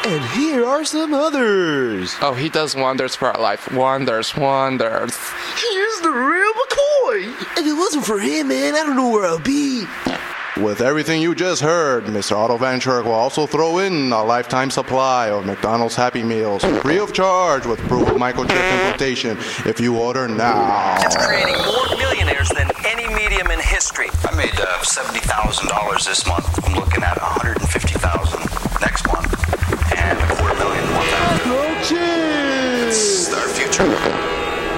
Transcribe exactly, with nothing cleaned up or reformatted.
And here are some others. Oh, he does wonders for our life. Wonders, wonders. Here's the real McCoy. If it wasn't for him, man, I don't know where I'll be. With everything you just heard, Mister Otto Van Scherk will also throw in a lifetime supply of McDonald's Happy Meals, free of charge with proof of microchip implantation if you order now. It's creating more millionaires than any medium in history. I made uh, seventy thousand dollars this month. I'm looking at one hundred fifty thousand dollars